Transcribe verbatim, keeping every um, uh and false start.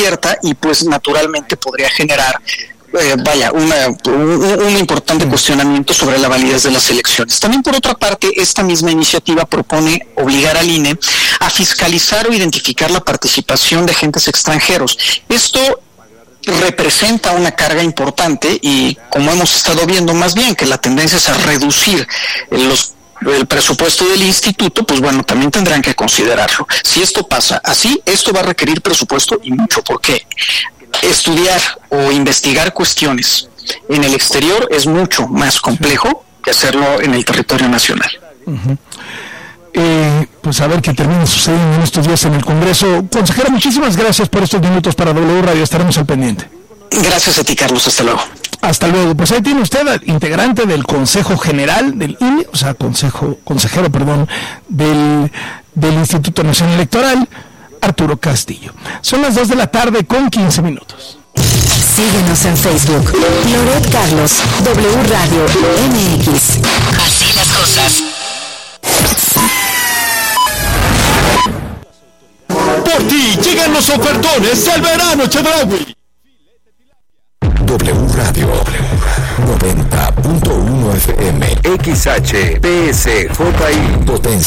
abierta y pues naturalmente podría generar Eh, vaya, una, un, un importante cuestionamiento sobre la validez de las elecciones. También, por otra parte, esta misma iniciativa propone obligar al I N E a fiscalizar o identificar la participación de agentes extranjeros. Esto representa una carga importante y, como hemos estado viendo, más bien que la tendencia es a reducir los el presupuesto del instituto, pues bueno, también tendrán que considerarlo. Si esto pasa así, esto va a requerir presupuesto y mucho, porque estudiar o investigar cuestiones en el exterior es mucho más complejo que hacerlo en el territorio nacional. Uh-huh. Eh, pues a ver qué termina sucediendo en estos días en el Congreso. Consejero, muchísimas gracias por estos minutos para W Radio, estaremos al pendiente. Gracias a ti, Carlos, hasta luego. Hasta luego. Pues ahí tiene usted, integrante del Consejo General del I N E, o sea, consejo, consejero, perdón, del, del Instituto Nacional Electoral, Arturo Castillo. Son las dos de la tarde con quince minutos. Síguenos en Facebook, Loret Carlos, W Radio M X. Así las cosas. Por ti llegan los ofertones del verano Chedraui. W Radio noventa punto uno F M, X H P S J I, potencia.